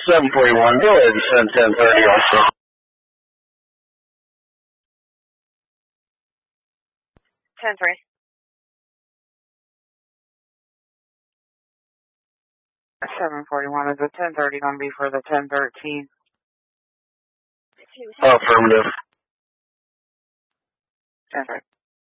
741, go ahead and send 1030 also. 10-3. 741, is the 1030 going to be for the 1013? Affirmative. 10-3.